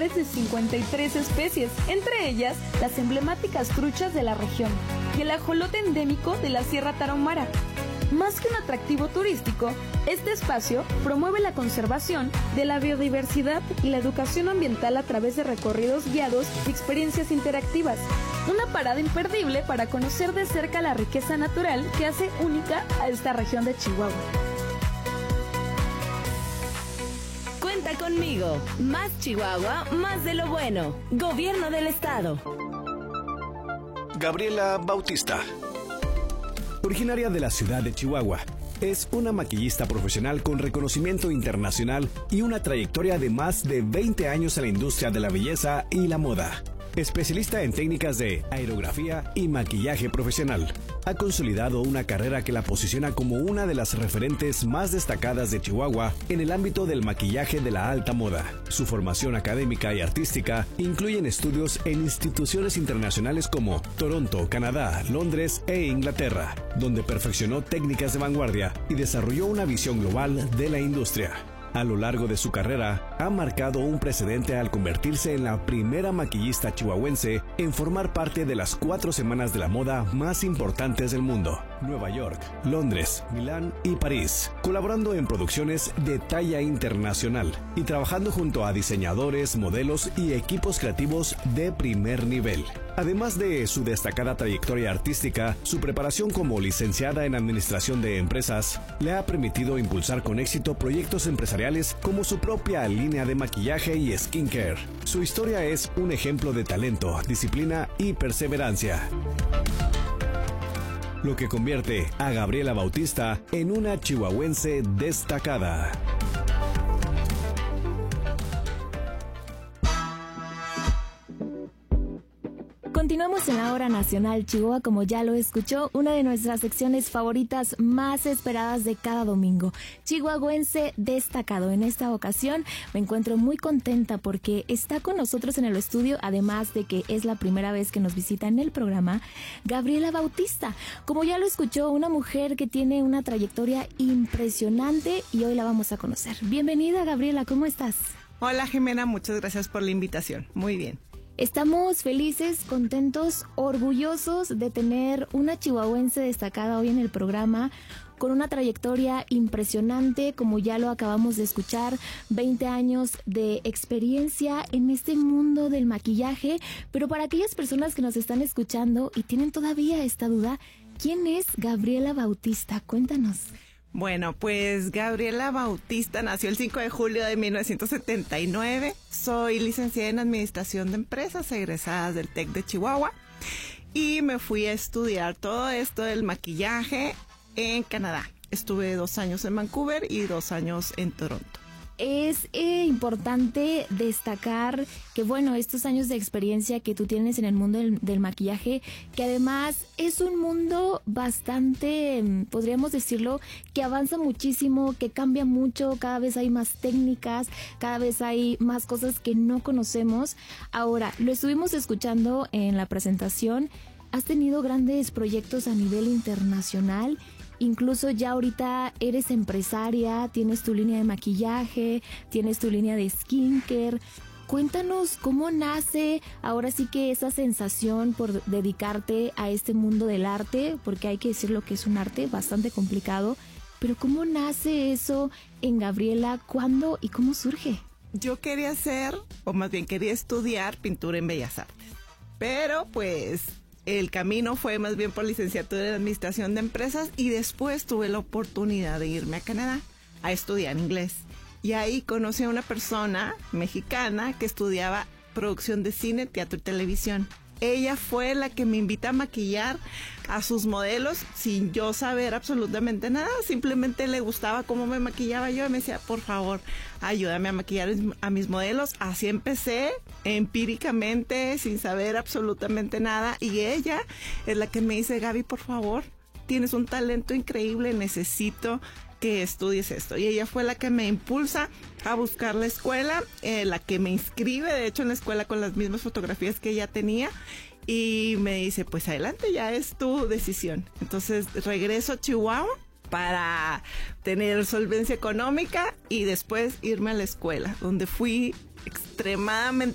variedades de 53 especies, entre ellas las emblemáticas truchas de la región y el ajolote endémico de la Sierra Tarahumara. Más que un atractivo turístico, este espacio promueve la conservación de la biodiversidad y la educación ambiental a través de recorridos guiados y experiencias interactivas. Una parada imperdible para conocer de cerca la riqueza natural que hace única a esta región de Chihuahua. Cuenta conmigo. Más Chihuahua, más de lo bueno. Gobierno del Estado. Gabriela Bautista. Originaria de la ciudad de Chihuahua, es una maquillista profesional con reconocimiento internacional y una trayectoria de más de 20 años en la industria de la belleza y la moda. Especialista en técnicas de aerografía y maquillaje profesional, ha consolidado una carrera que la posiciona como una de las referentes más destacadas de Chihuahua en el ámbito del maquillaje de la alta moda. Su formación académica y artística incluyen estudios en instituciones internacionales como Toronto, Canadá, Londres e Inglaterra, donde perfeccionó técnicas de vanguardia y desarrolló una visión global de la industria. A lo largo de su carrera, ha marcado un precedente al convertirse en la primera maquillista chihuahuense en formar parte de las 4 semanas de la moda más importantes del mundo: Nueva York, Londres, Milán y París, colaborando en producciones de talla internacional y trabajando junto a diseñadores, modelos y equipos creativos de primer nivel. Además de su destacada trayectoria artística, su preparación como licenciada en Administración de Empresas le ha permitido impulsar con éxito proyectos empresariales como su propia línea de maquillaje y skincare. Su historia es un ejemplo de talento, disciplina y perseverancia, lo que convierte a Gabriela Bautista en una chihuahuense destacada. Continuamos en la Hora Nacional Chihuahua, como ya lo escuchó, una de nuestras secciones favoritas más esperadas de cada domingo. Chihuahuense destacado. En esta ocasión me encuentro muy contenta porque está con nosotros en el estudio, además de que es la primera vez que nos visita en el programa, Gabriela Bautista. Como ya lo escuchó, una mujer que tiene una trayectoria impresionante y hoy la vamos a conocer. Bienvenida, Gabriela, ¿cómo estás? Hola, Jimena, muchas gracias por la invitación. Muy bien. Estamos felices, contentos, orgullosos de tener una chihuahuense destacada hoy en el programa, con una trayectoria impresionante, como ya lo acabamos de escuchar, 20 años de experiencia en este mundo del maquillaje. Pero para aquellas personas que nos están escuchando y tienen todavía esta duda, ¿quién es Gabriela Bautista? Cuéntanos. Bueno, pues Gabriela Bautista nació el 5 de julio de 1979. Soy licenciada en Administración de Empresas, egresada del TEC de Chihuahua. Y me fui a estudiar todo esto del maquillaje en Canadá. Estuve 2 años en Vancouver y 2 años en Toronto. Es importante destacar que, bueno, estos años de experiencia que tú tienes en el mundo del maquillaje, que además es un mundo bastante, podríamos decirlo, que avanza muchísimo, que cambia mucho, cada vez hay más técnicas, cada vez hay más cosas que no conocemos. Ahora, lo estuvimos escuchando en la presentación, has tenido grandes proyectos a nivel internacional. Incluso ya ahorita eres empresaria, tienes tu línea de maquillaje, tienes tu línea de skincare. Cuéntanos cómo nace ahora sí que esa sensación por dedicarte a este mundo del arte, porque hay que decir lo que es un arte bastante complicado, pero ¿cómo nace eso en Gabriela? ¿Cuándo y cómo surge? Yo quería hacer, o más bien quería estudiar pintura en Bellas Artes, pero pues el camino fue más bien por licenciatura en Administración de Empresas y después tuve la oportunidad de irme a Canadá a estudiar inglés. Y ahí conocí a una persona mexicana que estudiaba producción de cine, teatro y televisión. Ella fue la que me invita a maquillar a sus modelos sin yo saber absolutamente nada. Simplemente le gustaba cómo me maquillaba yo y me decía, por favor, ayúdame a maquillar a mis modelos. Así empecé, empíricamente, sin saber absolutamente nada. Y ella es la que me dice, Gaby, por favor, tienes un talento increíble, necesito que estudies esto. Y ella fue la que me impulsa a buscar la escuela, la que me inscribe, de hecho, en la escuela con las mismas fotografías que ella tenía. Y me dice, pues adelante, ya es tu decisión. Entonces regreso a Chihuahua para tener solvencia económica y después irme a la escuela, donde fui extremadamente